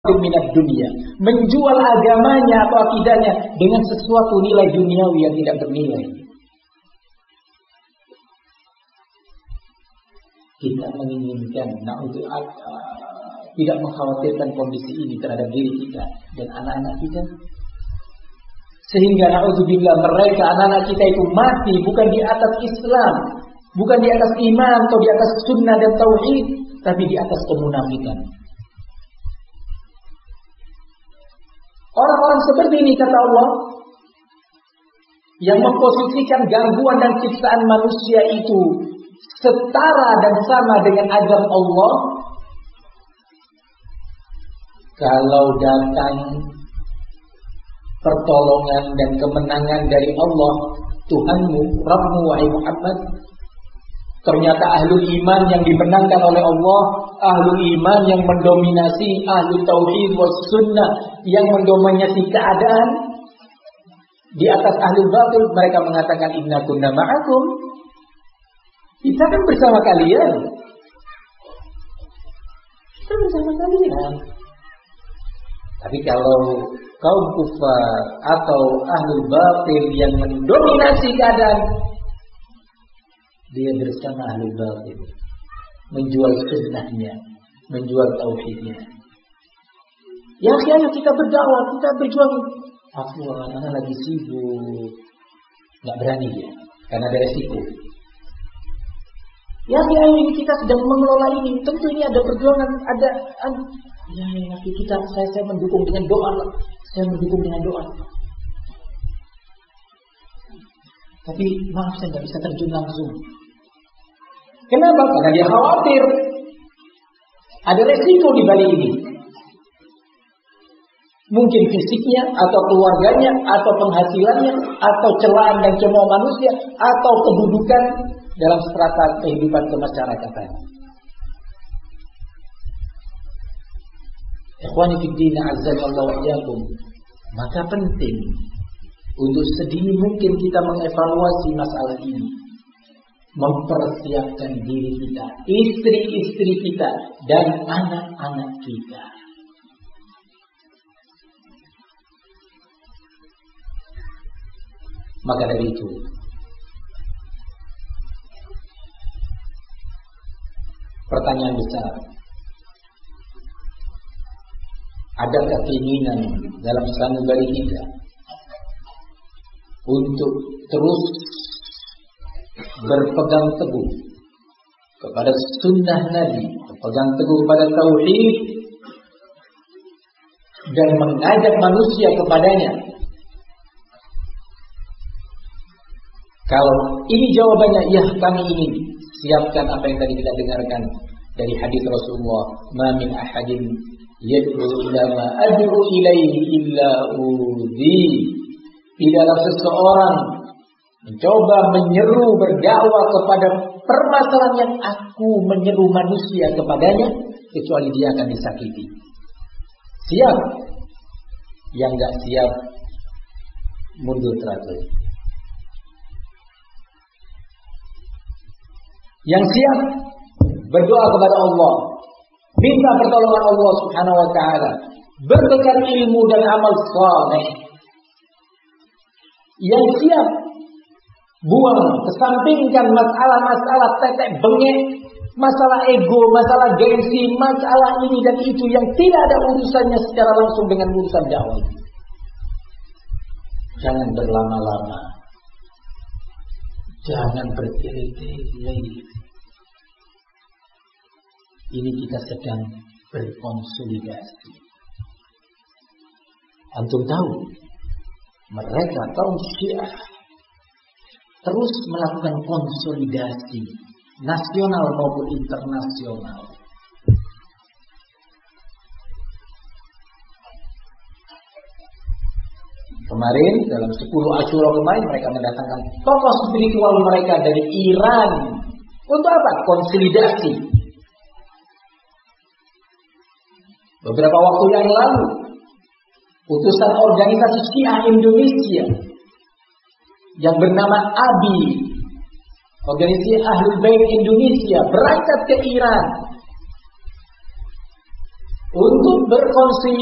minat dunia, menjual agamanya atau akidahnya dengan sesuatu nilai duniawi yang tidak bernilai. Kita menginginkan tidak mengkhawatirkan kondisi ini terhadap diri kita dan anak-anak kita, sehingga na'udzubillah mereka anak-anak kita itu mati bukan di atas Islam, bukan di atas iman atau di atas sunnah dan tauhid, tapi di atas kemunafikan. Orang-orang seperti ini kata Allah, yang memposisikan gangguan dan ciptaan manusia itu setara dan sama dengan azab Allah, kalau datang pertolongan dan kemenangan dari Allah Tuhanmu, Rabbmu wahai Muhammad, ternyata ahlul iman yang dimenangkan oleh Allah, ahlul iman yang mendominasi, ahlul tauhid was sunnah yang mendominasi keadaan di atas ahlul batil. Mereka mengatakan inna kunna ma'akum, kita kan bersama kalian, kita bersama kalian. Tapi kalau kaum kufar atau ahlul batil yang mendominasi keadaan, dia bersama ahlul batil, menjual sunnahnya, menjual tauhidnya. Ya ayo kita berdakwah, kita berjuang. Afwan, anak lagi sibuk, nggak berani dia, karena ada resiko. Ya ayo ini kita sedang mengelola ini, tentu ini ada perjuangan, ada. Ya kita, saya mendukung dengan doa, saya mendukung dengan doa. Tapi maaf saya nggak bisa terjun langsung. Kenapa? Karena dia khawatir ada resiko di balik ini. Mungkin fisiknya, atau keluarganya, atau penghasilannya, atau celaan dan cemooh manusia, atau kedudukan dalam strata kehidupan kemasyarakatan. Ikhwani fid din, azzallahu wa iyyakum. Maka penting untuk sedini mungkin kita mengevaluasi masalah ini, mempersiapkan diri kita, istri-istri kita, dan anak-anak kita. Maka dari itu, pertanyaan besar, adakah keinginan dalam sanubari kita untuk terus berpegang teguh kepada sunnah Nabi, berpegang teguh kepada tauhid, dan mengajak manusia kepadanya? Kalau ini jawabannya, ya kami ingin, siapkan apa yang tadi kita dengarkan dari hadis Rasulullah, ma min ahadin yad'u ila ma ad'u ilaihi illa udhi. Tidaklah seseorang mencoba menyeru berdakwah kepada permasalahan yang aku menyeru manusia kepadanya, kecuali dia akan disakiti. Siap? Yang enggak siap mundur terakhir. Yang siap berdoa kepada Allah, minta pertolongan Allah Subhanahu wa taala, berbekal ilmu dan amal saleh. Yang siap buang, kesampingkan masalah-masalah tetek bengek, masalah ego, masalah gengsi, masalah ini dan itu yang tidak ada urusannya secara langsung dengan urusan dakwah. Jangan berlama-lama, jangan bertele-tele. Ini kita sedang berkonsolidasi. Antum tahu, mereka kaum Syiah terus melakukan konsolidasi nasional maupun internasional. Kemarin dalam 10 Asyura kemarin mereka mendatangkan tokoh spiritual mereka dari Iran. Untuk apa? Konsolidasi. Beberapa waktu yang lalu, utusan organisasi Syiah Indonesia yang bernama ABI, Organisasi Ahlul Bait Indonesia, berangkat ke Iran untuk berkongsi